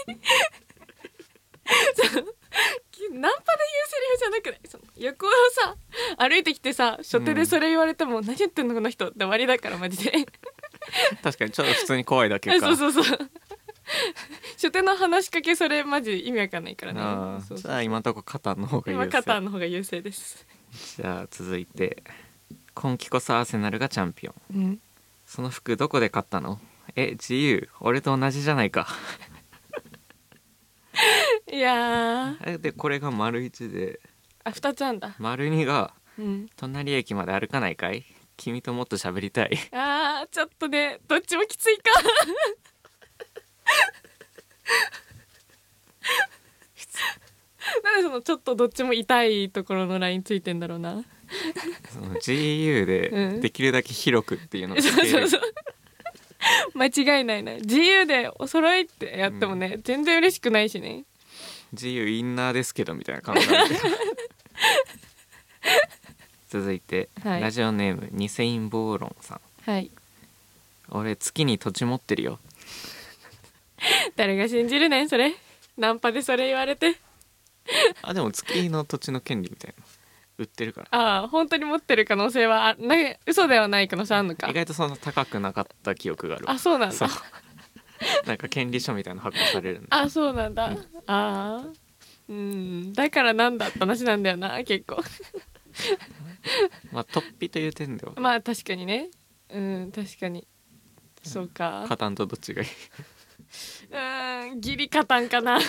ナンパで言うセリフじゃなくない？その横をさ歩いてきてさ初手でそれ言われても、何言ってんのこの人って終わりだからマジで確かにちょっと普通に怖いだけか。 そう初手の話しかけそれマジ意味わかんないからね。 じゃあ今のとこカタンの方が優勢。 今カタンの方が優勢です。 じゃあ続いて、今季こそアーセナルがチャンピオン、その服どこで買ったの？自由、俺と同じじゃないかいやでこれが丸1で、 2つあんだ。 丸2が、隣駅まで歩かないかい？君ともっと喋りたい。 ちょっとねどっちもきついかなんでそのちょっとどっちも痛いところのラインついてんだろうな。 その GU でできるだけ広くっていうのが間違いないな。自由でお揃いってやってもね、全然嬉しくないしね。 GU インナーですけどみたいな感じで続いて、ラジオネームニセインボーロンさん。俺月に土地持ってるよ。 誰が信じるねんそれ。ナンパでそれ言われてでも月の土地の権利みたいな売ってるから。 本当に持ってる可能性は嘘ではない可能性あるのか。 意外とそんな高くなかった記憶がある。 そうなんだ。 なんか権利書みたいなの発行されるんだ。 そうなんだ。だからなんだって話なんだよな結構突飛という点では確かにね。確かにそうか。 カタンとどっちがいい？ ギリカタンかなじ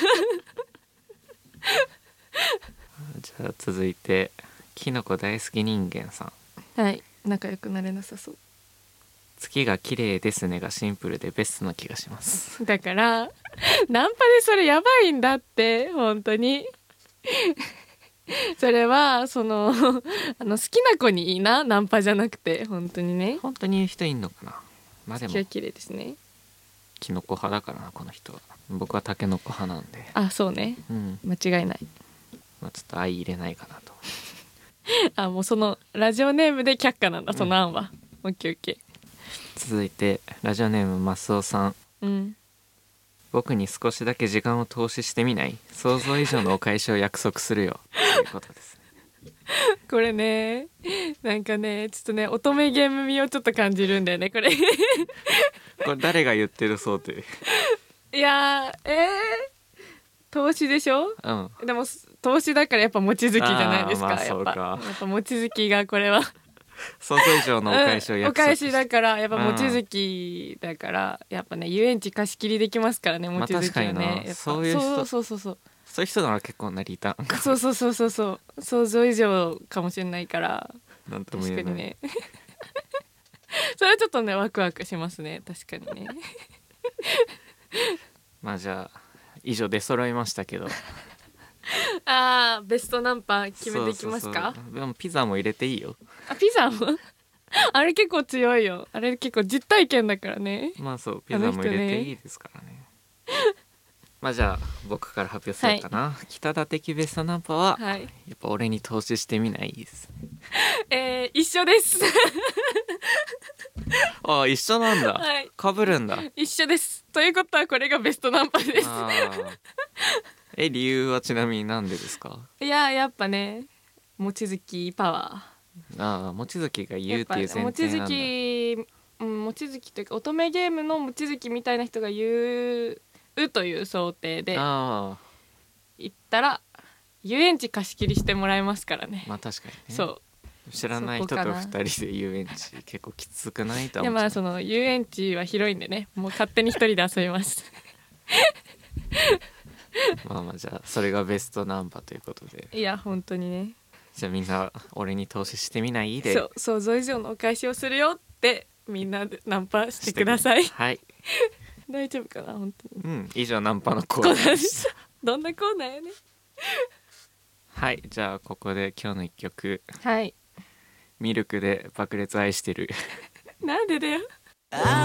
ゃあ続いて、キノコ大好き人間さん。 仲良くなれなさそう。 月が綺麗ですねがシンプルでベストな気がします。 だからナンパでそれやばいんだって本当にそれはその好きな子にいいな、ナンパじゃなくて。本当にね。 本当に言う人いんのかな。でも月は綺麗ですね。 キノコ派だからなこの人は。僕はタケノコ派なんで。 そうね、間違いない。 ちょっと相入れないかなともうそのラジオネームで却下なんだ、その案は。オッケーオッケー。 続いてラジオネームマスオさん。僕に少しだけ時間を投資してみない？想像以上のお返しを約束するよということですねこれね、なんかねちょっとね乙女ゲーム味をちょっと感じるんだよねこれこれ誰が言ってる想定？ いや投資でしょ。でも投資だからやっぱ望月じゃないですか。やっぱ望月がこれは想像以上のお返しを約束お返しだからやっぱ望月だからやっぱね遊園地貸し切りできますからね望月はね。 そういう人、 そういう人なら結構なりたそう想像以上かもしれないからなんとも言えない。 確かにねそれはちょっとねワクワクしますね確かにねじゃあ以上出揃いましたけどベストナンパ決めていきますか。 でもピザも入れていいよ。 ピザもあれ結構強いよ。あれ結構実体験だからね。 そうピザも入れていいですからね。じゃあ僕から発表するかな。北田的ベストナンパは、やっぱ俺に投資してみないですね。一緒です一緒なんだ。被るんだ。 一緒です。ということはこれがベストナンパです理由はちなみになんでですか？ やっぱね望月パワー。望月が言うっていう前提なんだ。 望月というか乙女ゲームの望月みたいな人が言うという想定で言ったら遊園地貸し切りしてもらえますからね。 確かにね。 そう知らない人と2人で遊園地結構きつくないと思う。 その遊園地は広いんでね、もう勝手に一人で遊びますじゃあそれがベストナンパということで。 本当にね。 じゃあみんな俺に投資してみないで。 想像以上のお返しをするよってみんなでナンパしてください。大丈夫かな本当に。 以上ナンパのコーナーでした。 どんなコーナーやね。 じゃあここで今日の一曲。 ミルクで爆裂愛してるなんでだよ。